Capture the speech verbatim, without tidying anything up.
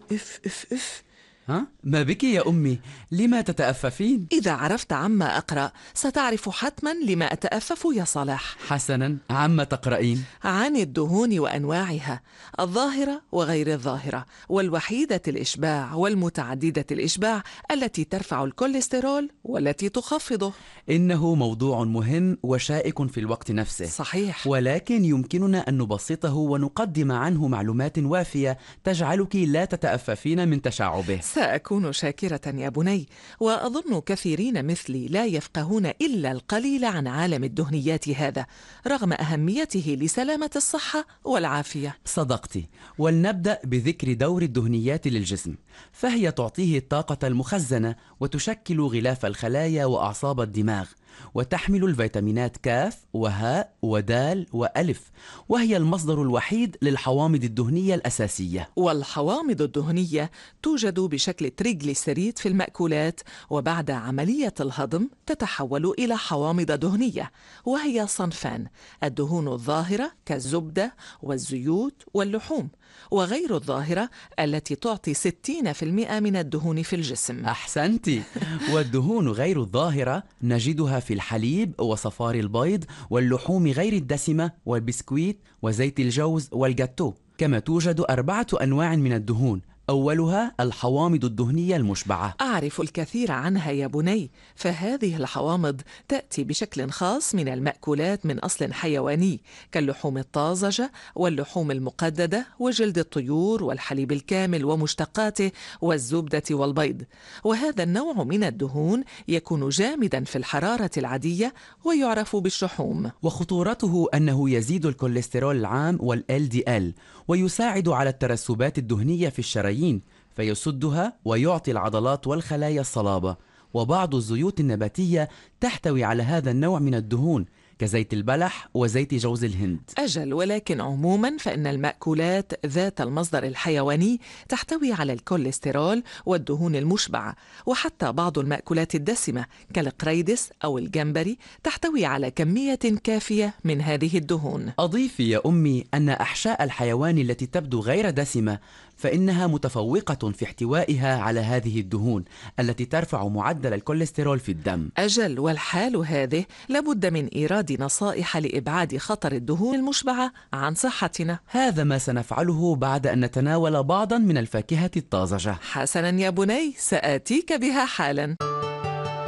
اف اف اف. ها؟ ما بك يا أمي؟ لما تتأففين؟ إذا عرفت عما أقرأ ستعرف حتما لما أتأفف يا صلاح. حسنا، عما تقرأين؟ عن الدهون وأنواعها، الظاهرة وغير الظاهرة، والوحيدة الإشباع والمتعددة الإشباع، التي ترفع الكوليسترول والتي تخفضه. إنه موضوع مهم وشائك في الوقت نفسه. صحيح. ولكن يمكننا أن نبسطه ونقدم عنه معلومات وافية تجعلك لا تتأففين من تشعبه. سأكون شاكرة يا بني، وأظن كثيرين مثلي لا يفقهون إلا القليل عن عالم الدهنيات هذا، رغم أهميته لسلامة الصحة والعافية. صدقت. ولنبدأ بذكر دور الدهنيات للجسم، فهي تعطيه الطاقة المخزنة وتشكل غلاف الخلايا وأعصاب الدماغ، وتحمل الفيتامينات كاف وهاء ودال وألف، وهي المصدر الوحيد للحوامض الدهنية الأساسية. والحوامض الدهنية توجد بشكل تريغليسيريد في المأكولات، وبعد عملية الهضم تتحول إلى حوامض دهنية، وهي صنفان: الدهون الظاهرة كالزبدة والزيوت واللحوم، وغير الظاهرة التي تعطي ستين بالمئة من الدهون في الجسم. أحسنت. والدهون غير الظاهرة نجدها في الحليب وصفار البيض واللحوم غير الدسمة والبسكويت وزيت الجوز والجاتو. كما توجد أربعة أنواع من الدهون، أولها الحوامض الدهنية المشبعة. أعرف الكثير عنها يا بني، فهذه الحوامض تأتي بشكل خاص من المأكولات من أصل حيواني، كاللحوم الطازجة واللحوم المقددة وجلد الطيور والحليب الكامل ومشتقاته والزبدة والبيض. وهذا النوع من الدهون يكون جامدا في الحرارة العادية ويعرف بالشحوم. وخطورته أنه يزيد الكوليسترول العام وال إل دي إل، ويساعد على الترسبات الدهنية في الشرايين فيسدها ويعطي العضلات والخلايا الصلابة. وبعض الزيوت النباتية تحتوي على هذا النوع من الدهون كزيت البلح وزيت جوز الهند. أجل، ولكن عموما فإن المأكولات ذات المصدر الحيواني تحتوي على الكوليسترول والدهون المشبعة، وحتى بعض المأكولات الدسمة كالقريدس أو الجمبري تحتوي على كمية كافية من هذه الدهون. أضيفي يا أمي أن أحشاء الحيوان التي تبدو غير دسمة فإنها متفوقة في احتوائها على هذه الدهون التي ترفع معدل الكوليسترول في الدم. أجل، والحال هذه لابد من إيراد نصائح لإبعاد خطر الدهون المشبعة عن صحتنا. هذا ما سنفعله بعد أن نتناول بعضا من الفاكهة الطازجة. حسنا يا بني، سآتيك بها حالا.